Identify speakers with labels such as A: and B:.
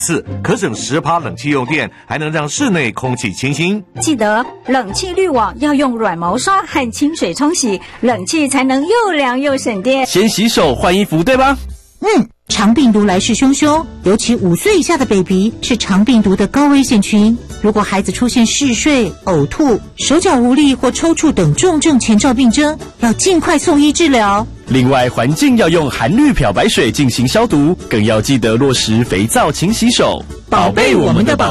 A: 次可省10%冷气用电，还能让室内空气清新。
B: 记得冷气滤网要用软毛刷和清水冲洗，冷气才能又凉又省电。
C: 先洗手换衣服，对吧？
D: 肠病毒来势汹汹，尤其5岁以下的 baby 是肠病毒的高危险群。如果孩子出现嗜睡、呕吐、手脚无力或抽搐等重症前兆病征，要尽快送医治疗。
C: 另外，环境要用含氯漂白水进行消毒，更要记得落实肥皂勤洗手，宝贝我们的宝贝。